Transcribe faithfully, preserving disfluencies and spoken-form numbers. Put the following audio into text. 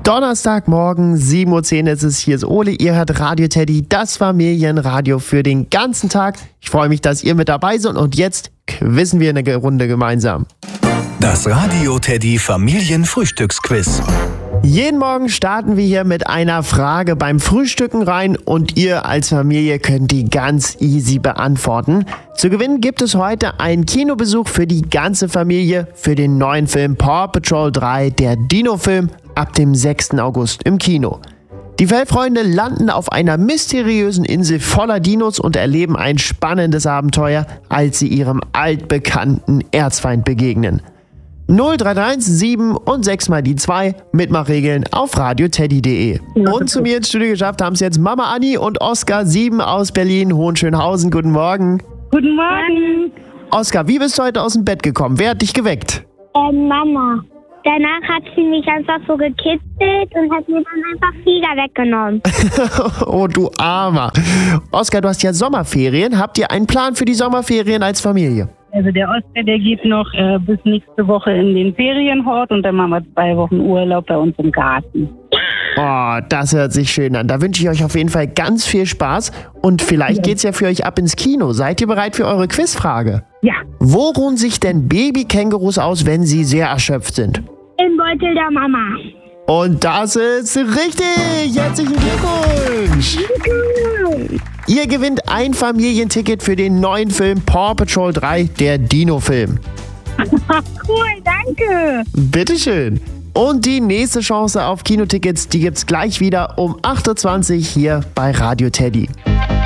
Donnerstagmorgen, sieben Uhr zehn ist es. Hier ist Ole, ihr hört Radio Teddy, das Familienradio für den ganzen Tag. Ich freue mich, dass ihr mit dabei seid und jetzt quizzen wir eine Runde gemeinsam. Das Radio Teddy Familienfrühstücksquiz. Jeden Morgen starten wir hier mit einer Frage beim Frühstücken rein und ihr als Familie könnt die ganz easy beantworten. Zu gewinnen gibt es heute einen Kinobesuch für die ganze Familie für den neuen Film Paw Patrol drei, der Dino-Film, ab dem sechsten August im Kino. Die Fellfreunde landen auf einer mysteriösen Insel voller Dinos und erleben ein spannendes Abenteuer, als sie ihrem altbekannten Erzfeind begegnen. null drei drei eins sieben und sechs mal die zwei, Mitmachregeln auf radioteddy punkt de. Und zu mir ins Studio geschafft haben es jetzt Mama Anni und Oskar sieben aus Berlin, Hohenschönhausen. Guten Morgen. Guten Morgen. Oskar, wie bist du heute aus dem Bett gekommen? Wer hat dich geweckt? Ähm, Mama. Danach hat sie mich einfach so gekitzelt und hat mir dann einfach Flieger weggenommen. Oh, du Armer. Oskar, du hast ja Sommerferien. Habt ihr einen Plan für die Sommerferien als Familie? Also der Oskar, der geht noch äh, bis nächste Woche in den Ferienhort und dann machen wir zwei Wochen Urlaub bei uns im Garten. Oh, das hört sich schön an. Da wünsche ich euch auf jeden Fall ganz viel Spaß. Und vielleicht Ja. geht's ja für euch ab ins Kino. Seid ihr bereit für eure Quizfrage? Ja, Wo ruhen sich denn Babykängurus aus, wenn sie sehr erschöpft sind? Im Beutel der Mama. Und das ist richtig! Herzlichen Glückwunsch! Ihr gewinnt ein Familienticket für den neuen Film Paw Patrol drei, der Dino-Film. Cool, danke. Bitteschön. Und die nächste Chance auf Kinotickets, die gibt's gleich wieder um acht Uhr zwanzig hier bei Radio Teddy.